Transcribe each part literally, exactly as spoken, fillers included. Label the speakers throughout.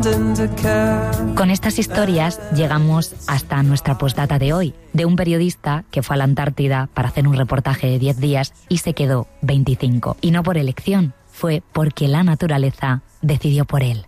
Speaker 1: Con estas historias llegamos hasta nuestra postdata de hoy, de un periodista que fue a la Antártida para hacer un reportaje de diez días y se quedó veinticinco. Y no por elección, fue porque la naturaleza decidió por él.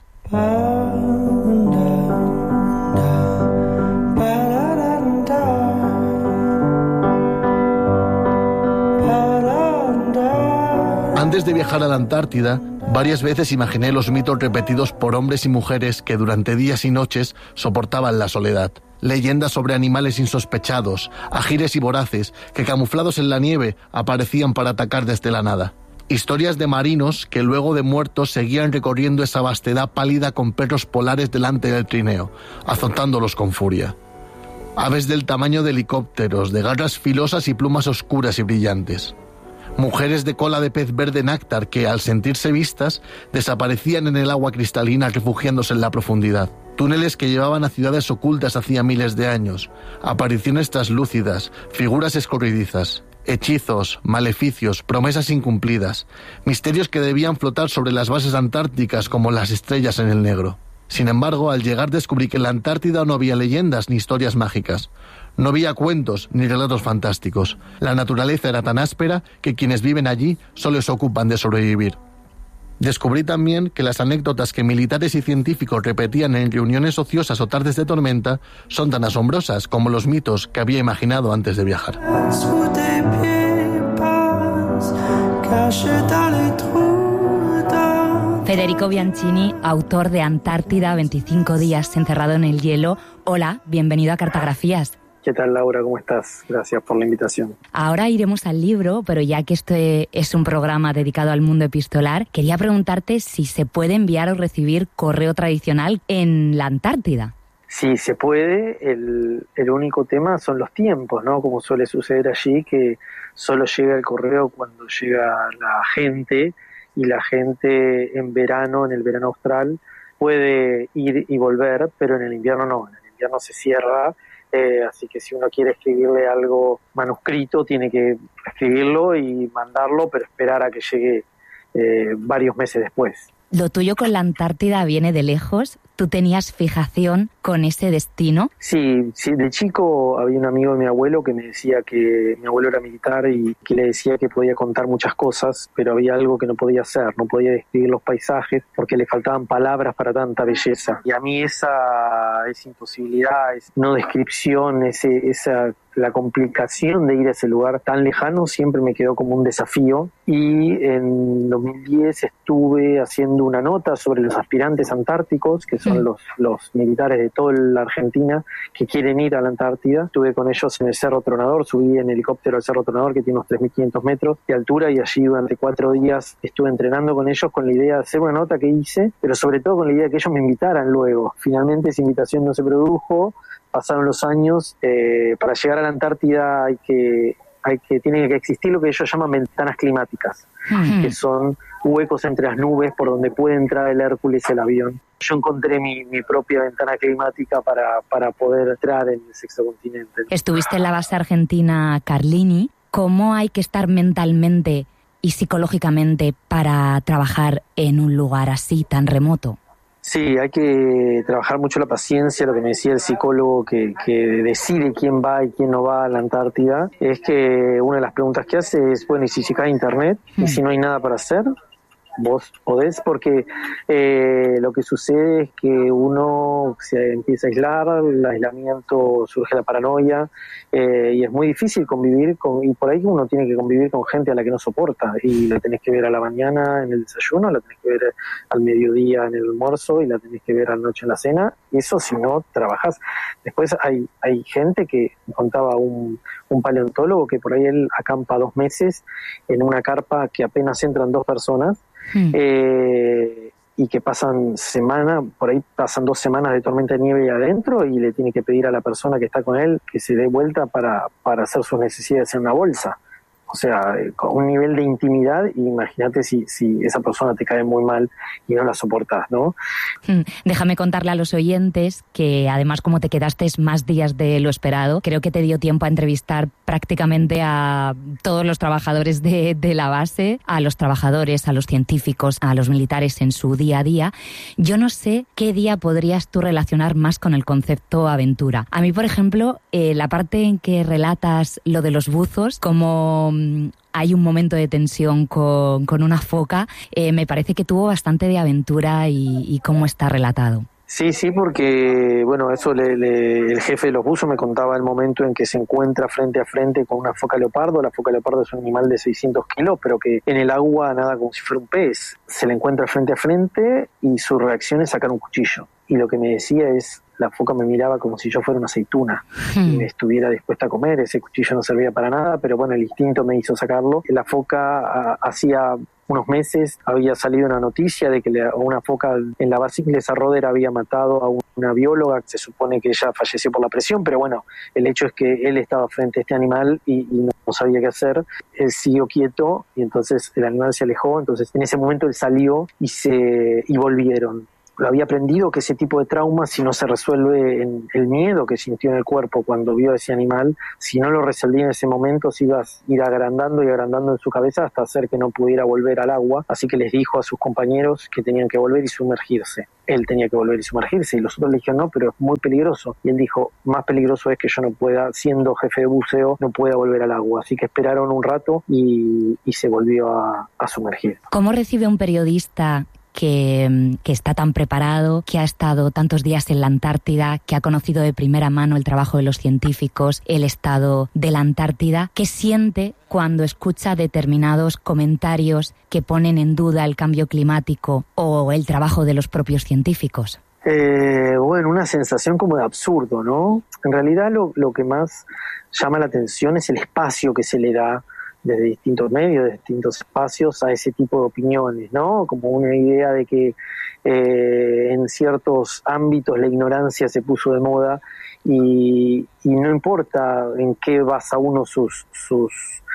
Speaker 2: Antes de viajar a la Antártida, varias veces imaginé los mitos repetidos por hombres y mujeres que durante días y noches soportaban la soledad. Leyendas sobre animales insospechados, ágiles y voraces, que camuflados en la nieve aparecían para atacar desde la nada. Historias de marinos que luego de muertos seguían recorriendo esa vastedad pálida con perros polares delante del trineo, azotándolos con furia. Aves del tamaño de helicópteros, de garras filosas y plumas oscuras y brillantes. Mujeres de cola de pez verde néctar que, al sentirse vistas, desaparecían en el agua cristalina refugiándose en la profundidad. Túneles que llevaban a ciudades ocultas hacía miles de años. Apariciones traslúcidas, figuras escorridizas. Hechizos, maleficios, promesas incumplidas. Misterios que debían flotar sobre las bases antárticas como las estrellas en el negro. Sin embargo, al llegar descubrí que en la Antártida no había leyendas ni historias mágicas. No había cuentos ni relatos fantásticos. La naturaleza era tan áspera que quienes viven allí solo se ocupan de sobrevivir. Descubrí también que las anécdotas que militares y científicos repetían en reuniones ociosas o tardes de tormenta son tan asombrosas como los mitos que había imaginado antes de viajar.
Speaker 1: Federico Bianchini, autor de Antártida, veinticinco días encerrado en el hielo. Hola, bienvenido a Cartografías.
Speaker 3: ¿Qué tal, Laura? ¿Cómo estás? Gracias por la invitación.
Speaker 1: Ahora iremos al libro, pero ya que este es un programa dedicado al mundo epistolar, quería preguntarte si se puede enviar o recibir correo tradicional en la Antártida.
Speaker 3: Sí, se puede. El, el único tema son los tiempos, ¿no? Como suele suceder allí, que solo llega el correo cuando llega la gente, y la gente en verano, en el verano austral, puede ir y volver, pero en el invierno no. En el invierno se cierra. Eh, así que si uno quiere escribirle algo manuscrito, tiene que escribirlo y mandarlo, pero esperar a que llegue eh, varios meses después.
Speaker 1: ¿Lo tuyo con la Antártida viene de lejos? ¿Tú tenías fijación con ese destino?
Speaker 3: Sí, sí, de chico había un amigo de mi abuelo que me decía que mi abuelo era militar y que le decía que podía contar muchas cosas, pero había algo que no podía hacer, no podía describir los paisajes porque le faltaban palabras para tanta belleza. Y a mí esa, esa imposibilidad, esa no descripción, ese, esa, la complicación de ir a ese lugar tan lejano siempre me quedó como un desafío. Y en dos mil diez estuve haciendo una nota sobre los aspirantes antárticos, que son los, los militares de toda la Argentina que quieren ir a la Antártida. Estuve con ellos en el Cerro Tronador, subí en helicóptero al Cerro Tronador, que tiene unos tres mil quinientos metros de altura, y allí durante cuatro días estuve entrenando con ellos con la idea de hacer una nota que hice, pero sobre todo con la idea de que ellos me invitaran luego. Finalmente esa invitación no se produjo, pasaron los años. Eh, para llegar a la Antártida hay que, hay que, tiene que existir lo que ellos llaman ventanas climáticas, uh-huh. que son huecos entre las nubes por donde puede entrar el Hércules, el avión. Yo encontré mi, mi propia ventana climática para, para poder entrar en el sexto continente.
Speaker 1: Estuviste en la base argentina Carlini. ¿Cómo hay que estar mentalmente y psicológicamente para trabajar en un lugar así tan remoto?
Speaker 3: Sí, hay que trabajar mucho la paciencia. Lo que me decía el psicólogo que, que decide quién va y quién no va a la Antártida es que una de las preguntas que hace es, bueno, ¿y si se cae internet? ¿Y si no hay nada para hacer? Vos podés, porque eh, lo que sucede es que uno se empieza a aislar, el aislamiento, surge la paranoia, eh, y es muy difícil convivir con, y por ahí uno tiene que convivir con gente a la que no soporta, y la tenés que ver a la mañana en el desayuno, la tenés que ver al mediodía en el almuerzo, y la tenés que ver a la noche en la cena. Eso si no trabajás. Después hay, hay gente que, contaba un, un paleontólogo, que por ahí él acampa dos meses en una carpa que apenas entran dos personas, Mm. Eh, y que pasan semana, por ahí pasan dos semanas de tormenta de nieve adentro, y le tiene que pedir a la persona que está con él que se dé vuelta para, para hacer sus necesidades en una bolsa. O sea, con un nivel de intimidad, imagínate si, si esa persona te cae muy mal y no la soportás, ¿no?
Speaker 1: Déjame contarle a los oyentes que además, como te quedaste más días de lo esperado, creo que te dio tiempo a entrevistar prácticamente a todos los trabajadores de, de la base, a los trabajadores, a los científicos, a los militares en su día a día. Yo no sé qué día podrías tú relacionar más con el concepto aventura. A mí, por ejemplo, eh, la parte en que relatas lo de los buzos, como hay un momento de tensión con, con una foca, eh, me parece que tuvo bastante de aventura y, y cómo está relatado.
Speaker 3: Sí, sí, porque, bueno, eso le, le, el jefe de los buzos me contaba el momento en que se encuentra frente a frente con una foca leopardo. La foca leopardo es un animal de seiscientos kilos, pero que en el agua nada como si fuera un pez. Se le encuentra frente a frente y su reacción es sacar un cuchillo. Y lo que me decía es, la foca me miraba como si yo fuera una aceituna hmm. y me estuviera dispuesta a comer. Ese cuchillo no servía para nada, pero bueno, el instinto me hizo sacarlo. La foca a, hacía unos meses había salido una noticia de que le, una foca en la base inglesa Roder había matado a una bióloga. Se supone que ella falleció por la presión, pero bueno, el hecho es que él estaba frente a este animal y, y no sabía qué hacer. Él siguió quieto y entonces el animal se alejó. Entonces en ese momento él salió y se y volvieron. Lo había aprendido que ese tipo de trauma, si no se resuelve en el miedo que sintió en el cuerpo cuando vio a ese animal, si no lo resolvía en ese momento, se iba a ir agrandando y agrandando en su cabeza hasta hacer que no pudiera volver al agua. Así que les dijo a sus compañeros que tenían que volver y sumergirse. Él tenía que volver y sumergirse y los otros le dijeron, no, pero es muy peligroso. Y él dijo, más peligroso es que yo no pueda, siendo jefe de buceo, no pueda volver al agua. Así que esperaron un rato y, y se volvió a, a sumergir.
Speaker 1: ¿Cómo recibe un periodista Que, que está tan preparado, que ha estado tantos días en la Antártida, que ha conocido de primera mano el trabajo de los científicos, el estado de la Antártida? ¿Qué siente cuando escucha determinados comentarios que ponen en duda el cambio climático o el trabajo de los propios científicos?
Speaker 3: Eh, bueno, una sensación como de absurdo, ¿no? En realidad lo, lo que más llama la atención es el espacio que se le da desde distintos medios, de distintos espacios, a ese tipo de opiniones, ¿no? Como una idea de que eh, en ciertos ámbitos la ignorancia se puso de moda y, y no importa en qué basa uno sus sus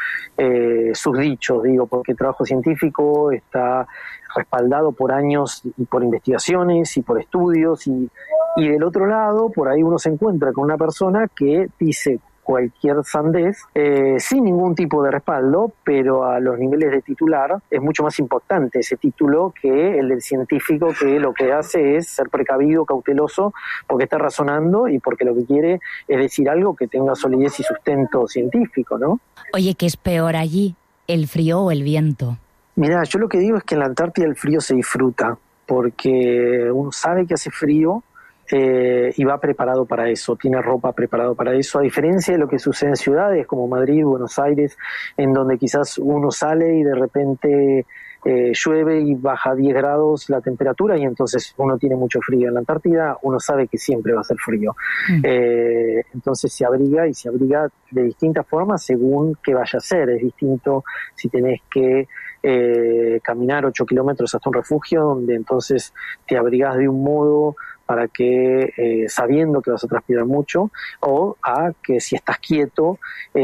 Speaker 3: eh, sus dichos, digo, porque el trabajo científico está respaldado por años y por investigaciones y por estudios y, y del otro lado, por ahí uno se encuentra con una persona que dice cualquier sandez, eh, sin ningún tipo de respaldo, pero a los niveles de titular es mucho más importante ese título que el del científico, que lo que hace es ser precavido, cauteloso, porque está razonando y porque lo que quiere es decir algo que tenga solidez y sustento científico, ¿no?
Speaker 1: Oye, ¿qué es peor allí, el frío o el viento?
Speaker 3: Mirá, yo lo que digo es que en la Antártida el frío se disfruta, porque uno sabe que hace frío, Eh, y va preparado para eso, tiene ropa preparado para eso, a diferencia de lo que sucede en ciudades como Madrid, Buenos Aires, en donde quizás uno sale y de repente eh, llueve y baja diez grados la temperatura y entonces uno tiene mucho frío. En la Antártida uno sabe que siempre va a ser frío, mm. eh, entonces se abriga y se abriga de distintas formas según qué vaya a ser. Es distinto si tenés que eh, caminar ocho kilómetros hasta un refugio, donde entonces te abrigás de un modo para que, eh, sabiendo que vas a transpirar mucho, o a que si estás quieto,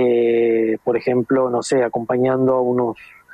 Speaker 3: eh, por ejemplo, no sé, acompañando a unos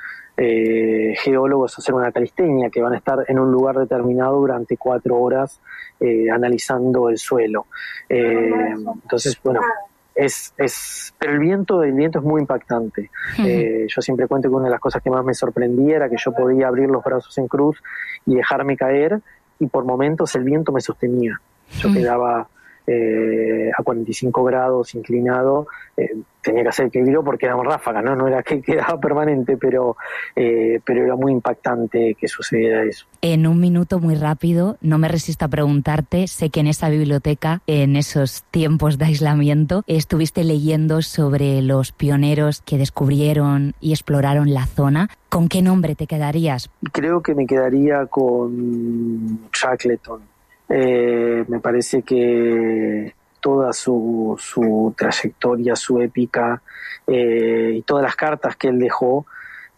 Speaker 3: eh, geólogos a hacer una calistenia, que van a estar en un lugar determinado durante cuatro horas eh, analizando el suelo. Eh, entonces, bueno, es, es, pero el viento, el viento es muy impactante. Uh-huh. Eh, yo siempre cuento que una de las cosas que más me sorprendía era que yo podía abrir los brazos en cruz y dejarme caer, y por momentos el viento me sostenía. Yo mm. quedaba eh, a cuarenta y cinco grados inclinado, eh, tenía que hacer equilibrio porque era un ráfaga, ¿no? No era que quedaba permanente, pero, eh, pero era muy impactante que sucediera eso.
Speaker 1: En un minuto muy rápido, no me resisto a preguntarte, sé que en esa biblioteca, en esos tiempos de aislamiento, estuviste leyendo sobre los pioneros que descubrieron y exploraron la zona. ¿Con qué nombre te quedarías?
Speaker 3: Creo que me quedaría con Shackleton. Eh, me parece que toda su, su trayectoria, su épica eh, y todas las cartas que él dejó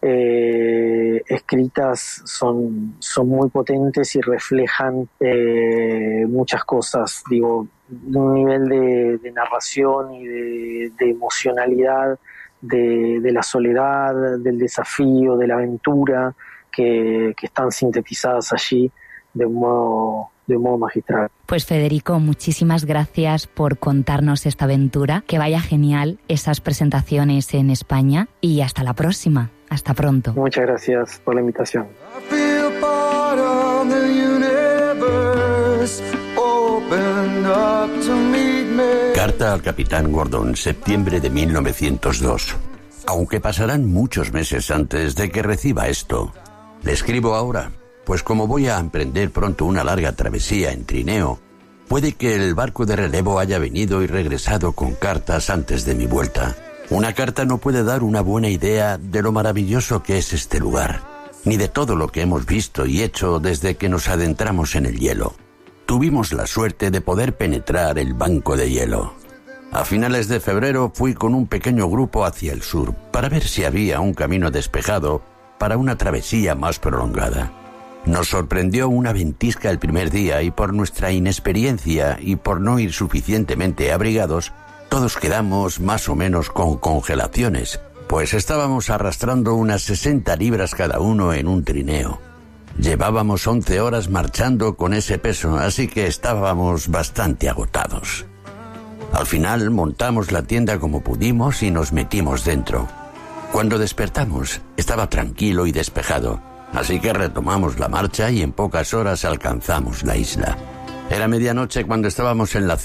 Speaker 3: eh, escritas son, son muy potentes y reflejan eh, muchas cosas, digo, un nivel de, de narración y de, de emocionalidad de, de la soledad, del desafío, de la aventura, que, que están sintetizadas allí de un modo, de un modo magistral.
Speaker 1: Pues Federico, muchísimas gracias por contarnos esta aventura. Que vaya genial esas presentaciones en España y hasta la próxima. Hasta pronto.
Speaker 3: Muchas gracias por la invitación.
Speaker 4: Carta al Capitán Gordon, septiembre de mil novecientos dos. Aunque pasarán muchos meses antes de que reciba esto, le escribo ahora, pues como voy a emprender pronto una larga travesía en trineo, puede que el barco de relevo haya venido y regresado con cartas antes de mi vuelta. Una carta no puede dar una buena idea de lo maravilloso que es este lugar, ni de todo lo que hemos visto y hecho desde que nos adentramos en el hielo. Tuvimos la suerte de poder penetrar el banco de hielo. A finales de febrero fui con un pequeño grupo hacia el sur para ver si había un camino despejado para una travesía más prolongada. Nos sorprendió una ventisca el primer día y por nuestra inexperiencia y por no ir suficientemente abrigados, todos quedamos más o menos con congelaciones, pues estábamos arrastrando unas sesenta libras cada uno en un trineo. Llevábamos once horas marchando con ese peso, así que estábamos bastante agotados. Al final montamos la tienda como pudimos y nos metimos dentro. Cuando despertamos, estaba tranquilo y despejado, así que retomamos la marcha y en pocas horas alcanzamos la isla. Era medianoche cuando estábamos en la